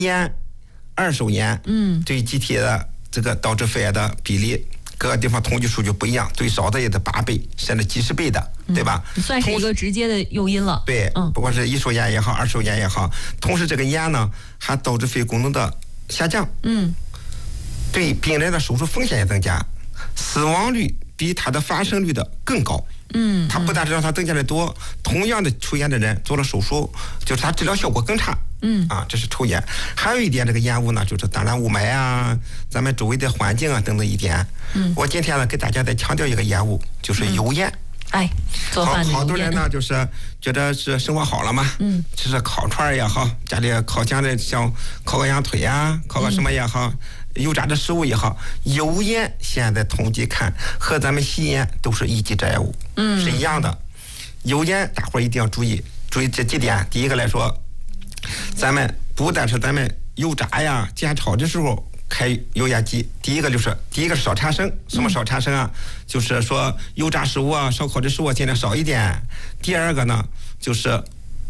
烟、二手烟，对机体的这个导致肺癌的比例，各个地方统计数据不一样，最少的也得8倍，甚至几10倍的，对吧？ 算是一个直接的诱因了。 对，不管是一手烟也好，二手烟也好，同时这个烟呢，还导致肺功能的下降，对病人的手术风险也增加，死亡率比它的发生率的更高。它不但是让它增加的多，同样的抽烟的人做了手术，就是它治疗效果更差。这是抽烟。还有一点，这个烟雾呢，就是当然雾霾啊，咱们周围的环境啊等等一点。我今天呢给大家再强调一个烟雾，就是油烟。 做饭的油烟。 好多人呢就是觉得是生活好了嘛，吃烤串也好，家里烤箱的像烤个羊腿啊，烤个什么也好。油炸的食物也好，油烟现在统计看和咱们吸烟都是一级致癌物，是一样的。油烟大伙儿一定要注意这几点。第一个来说，咱们不但是咱们油炸呀、煎炒的时候开油烟机，第一个是少产生。什么少产生啊？就是说油炸食物啊、烧烤的食物尽量少一点。第二个呢，就是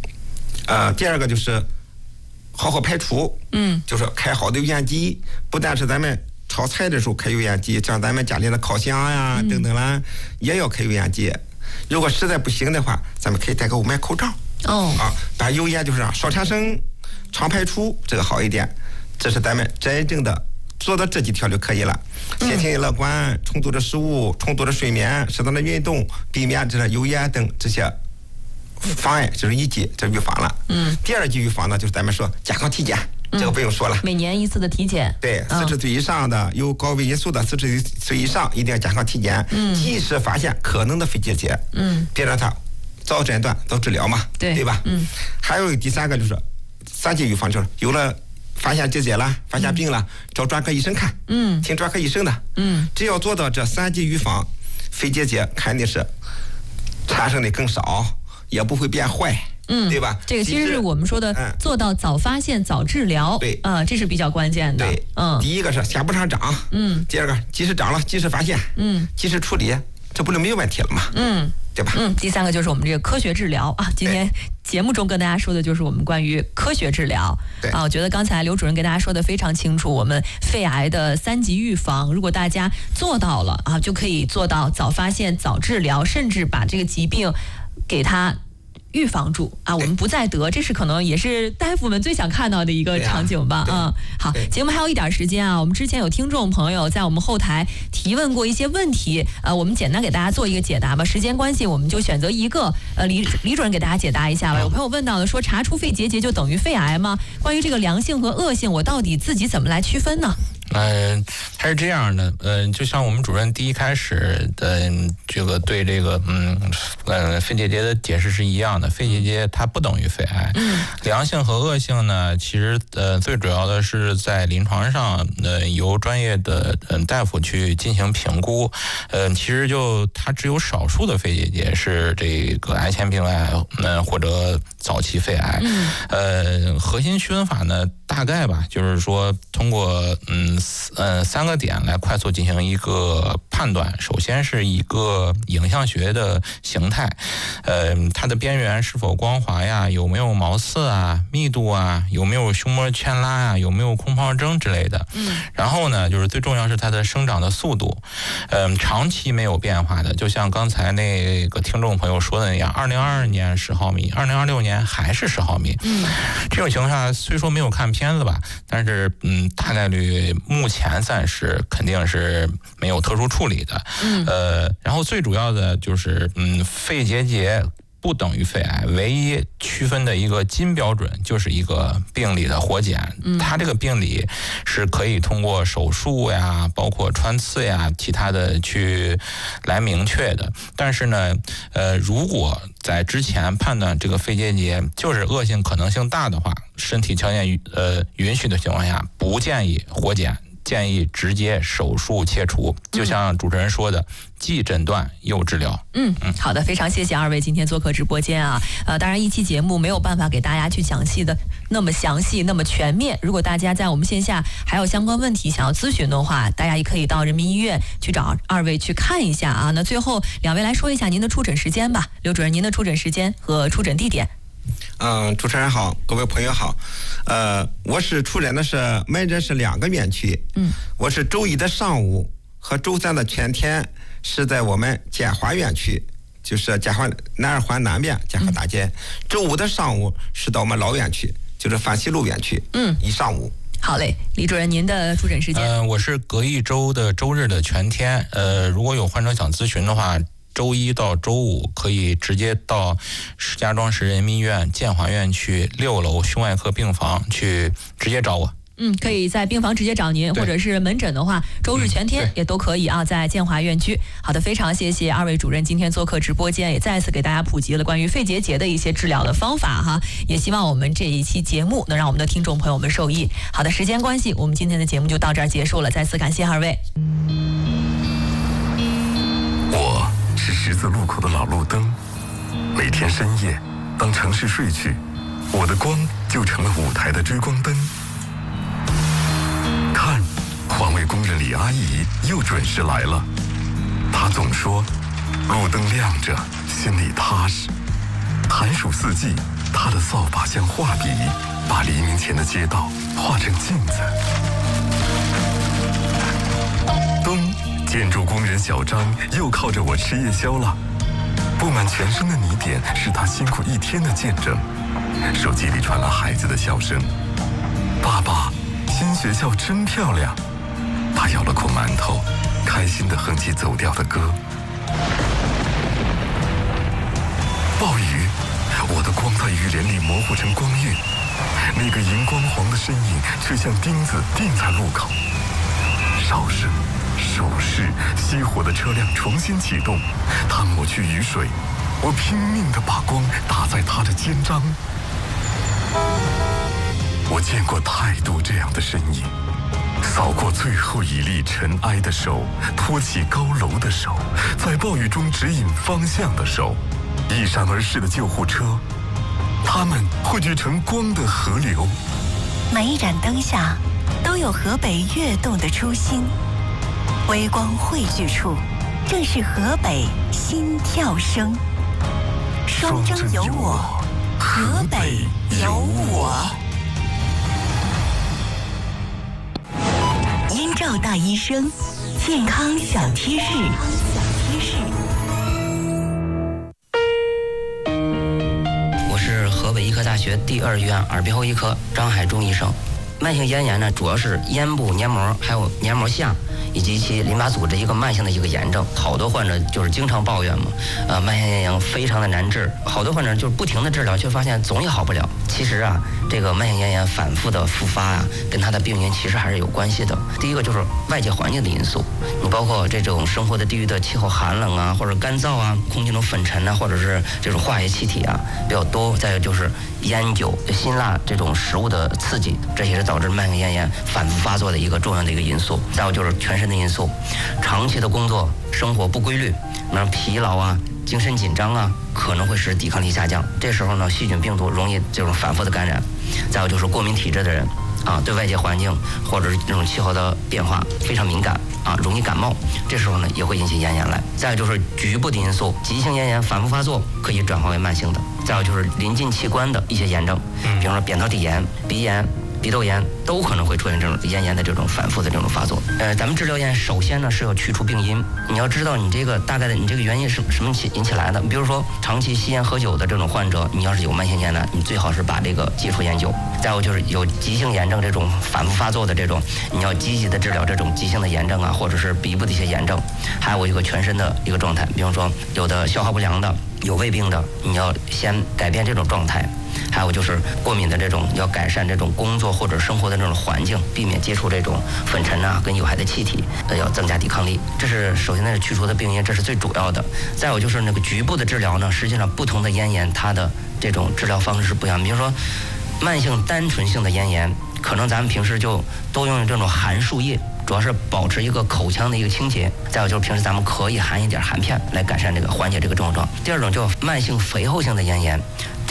好好排除，就是开好的油烟机，不但是咱们炒菜的时候开油烟机，像咱们家里的烤箱呀等等啦，也要开油烟机。如果实在不行的话，咱们可以戴个雾霾口罩。把油烟就是少产生、常排除，这个好一点。这是咱们真正的做到这几条就可以了。心情乐观，充足的食物，充足的睡眠，适当的运动，避免这油烟等这些妨碍，就是一级，这预防了。第二级预防呢，就是咱们说健康体检，这个不用说了， 每年一次的体检。 对，40岁以上的有高危因素的40岁以上一定要健康体检，及时发现可能的肺结节，别让它早诊断早治疗嘛，对吧？还有第三个就是3级预防，就是有了发现结节了，发现病了，找专科医生看，听专科医生的，只要做到这3级预防，肺结节肯定是产生的更少，也不会变坏，对吧？ 这个其实是我们说的做到早发现早治疗， 对， 这是比较关键的。 对，第一个是先不上涨，第二个及时长了，及时发现，及时处理，这不就没有问题了吗？对吧？ 第三个就是我们这个科学治疗啊。今天节目中跟大家说的就是我们关于科学治疗。我觉得刚才刘主任给大家说的非常清楚，我们肺癌的3级预防，如果大家做到了就可以做到早发现早治疗，甚至把这个疾病给它预防住我们不再得，这是可能也是大夫们最想看到的一个场景吧。好，节目还有一点时间我们之前有听众朋友在我们后台提问过一些问题，我们简单给大家做一个解答吧。时间关系，我们就选择一个李主任给大家解答一下吧。有朋友问到的说，查出肺结节就等于肺癌吗？关于这个良性和恶性，我到底自己怎么来区分呢？ 它是这样的，就像我们主任第一开始的这个对这个肺结节的解释是一样的，肺结节它不等于肺癌。良性和恶性呢，其实最主要的是在临床上由专业的大夫去进行评估。其实它只有少数的肺结节是这个癌前病癌或者早期肺癌。核心区分法呢，大概吧，就是说通过3个点来快速进行一个判断。首先是一个影像学的形态，它的边缘是否光滑呀，有没有毛刺啊、密度啊，有没有胸膜牵拉呀，有没有空泡征之类的。然后呢，就是最重要是它的生长的速度，长期没有变化的，就像刚才那个听众朋友说的那样，2022年10毫米，2026年还是10毫米。这种情况下虽说没有看片子吧，但是大概率目前暂时肯定是没有特殊处理的。然后最主要的就是肺结节不等于肺癌，唯一区分的一个金标准就是一个病理的活检。它这个病理是可以通过手术呀，包括穿刺呀，其他的去来明确的。但是呢，如果在之前判断这个肺结节就是恶性可能性大的话，身体条件允许的情况下，不建议活检，建议直接手术切除。就像主持人说的，既诊断又治疗。 好的，非常谢谢2位今天做客直播间当然一期节目没有办法给大家去讲细的那么详细那么全面，如果大家在我们线下还有相关问题想要咨询的话，大家也可以到人民医院去找2位去看一下那最后2位来说一下您的出诊时间吧。刘主任，您的出诊时间和出诊地点。 主持人好，各位朋友好。我是出诊的是门诊是2个院区。我是周一的上午和周3的全天是在我们建华院区，就是建华南2环南边建华大街。周5的上午是到我们老院区，就是范西路院区。一上午。 好嘞，李主任，您的出诊时间？ 我是隔一周的周日的全天。如果有患者想咨询的话，周1到周5可以直接到石家庄市人民医院建华院区6楼胸外科病房去直接找我。 可以在病房直接找您，或者是门诊的话，周日全天也都可以啊，在建华院区。好的，非常谢谢2位主任今天做客直播间，也再次给大家普及了关于肺结节的一些治疗的方法哈。也希望我们这一期节目能让我们的听众朋友们受益。好的，时间关系，我们今天的节目就到这儿结束了，再次感谢2位。 我是十字路口的老路灯，每天深夜，当城市睡去，我的光就成了舞台的追光灯。看，环卫工人李阿姨又准时来了。她总说，路灯亮着，心里踏实。寒暑四季，她的扫把像画笔，把黎明前的街道画成镜子。冬，建筑工人小张又靠着我吃夜宵了。布满全身的泥点是他辛苦一天的见证。手机里传来孩子的笑声：“爸爸，新学校真漂亮。”他咬了口馒头，开心地哼起走调的歌。暴雨，我的光在雨帘里模糊成光晕，那个荧光黄的身影却像钉子钉在路口。哨声、手势，熄火的车辆重新启动，他抹去雨水，我拼命地把光打在他的肩章。我见过太多这样的身影，扫过最后一粒尘埃的手，托起高楼的手，在暴雨中指引方向的手，一闪而逝的救护车，它们汇聚成光的河流。 每一盏灯下都有河北跃动的初心，微光汇聚处，正是河北心跳声。双征有我，河北有我。燕赵大医生，健康小贴士。 我是河北医科大学第2医院耳鼻喉医科张海忠医生。慢性咽炎呢，主要是咽部黏膜还有黏膜下以及其淋巴组织一个慢性的一个炎症。好多患者就是经常抱怨嘛，慢性咽炎非常的难治，好多患者就是不停的治疗，却发现总也好不了。其实啊，这个慢性咽炎反复的复发啊，跟它的病因其实还是有关系的。第一个就是外界环境的因素，你包括这种生活的地域的气候寒冷啊，或者干燥啊，空气中粉尘啊，或者是这种化学气体啊比较多。再有就是烟酒、辛辣这种食物的刺激，这也是导致慢性咽炎反复发作的一个重要的一个因素。再有就是全身的因素，长期的工作生活不规律，那疲劳啊、精神紧张啊，可能会使抵抗力下降。这时候呢，细菌病毒容易这种反复的感染。再有就是过敏体质的人啊，对外界环境或者是这种气候的变化非常敏感啊，容易感冒。这时候呢，也会引起咽炎来。再有就是局部的因素，急性咽炎反复发作可以转化为慢性的。再有就是临近器官的一些炎症，比方说扁桃体炎、鼻炎、鼻窦炎都可能会出现这种咽炎的这种反复的这种发作。咱们治疗咽首先呢是要去除病因，你要知道你这个大概的你这个原因是什么引起来的。比如说长期吸烟喝酒的这种患者，你要是有慢性咽呢，你最好是把这个戒除烟酒。再有就是有急性炎症这种反复发作的这种，你要积极的治疗这种急性的炎症啊，或者是鼻部的一些炎症。还有一个全身的一个状态，比方说有的消化不良的、有胃病的，你要先改变这种状态。还有就是过敏的这种，要改善这种工作或者生活的这种环境，避免接触这种粉尘啊跟有害的气体，要增加抵抗力。这是首先呢是去除的病因，这是最主要的。再有就是那个局部的治疗呢，实际上不同的咽炎它的这种治疗方式是不一样。比如说慢性单纯性的咽炎，可能咱们平时就都用这种含漱液，主要是保持一个口腔的一个清洁。再有就是平时咱们可以含一点含片来改善这个缓解这个症状。第二种叫慢性肥厚性的咽炎，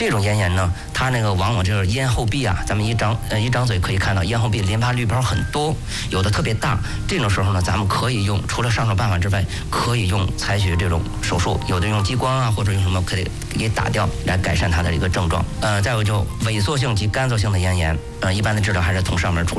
这种咽炎呢，它那个往往就是咽后壁啊，咱们一张嘴可以看到咽后壁淋巴滤泡很多，有的特别大。这种时候呢，咱们可以用除了上手办法之外，可以采取这种手术，有的用激光啊，或者用什么可以给打掉，来改善它的一个症状。再有就萎缩性及干燥性的咽炎，一般的治疗还是从上面出来。